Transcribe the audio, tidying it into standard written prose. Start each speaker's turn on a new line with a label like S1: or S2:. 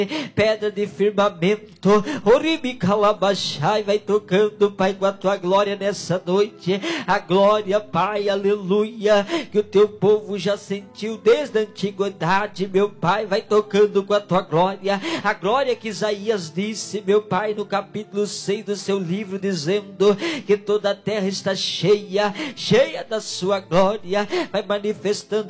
S1: pedra de firmamento, Oribe Calabachai, vai tocando, Pai, com a tua glória nessa noite, a glória, Pai, aleluia, que o teu povo já sentiu desde a antiguidade, meu Pai, vai tocando com a tua glória, a glória que Isaías disse, meu Pai, no capítulo 6 do seu livro, dizendo que toda a terra está cheia, cheia da sua glória, vai manifestando